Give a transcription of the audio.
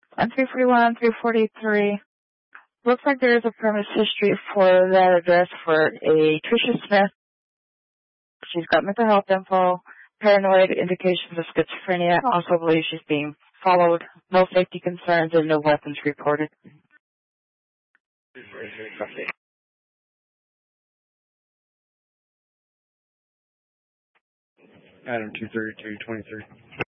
On 341, 343. Looks like there is a premise history for that address for a Tricia Smith. She's got mental health info, paranoid indications of schizophrenia. Also believes she's being followed. No safety concerns and no weapons reported. Adam 23223.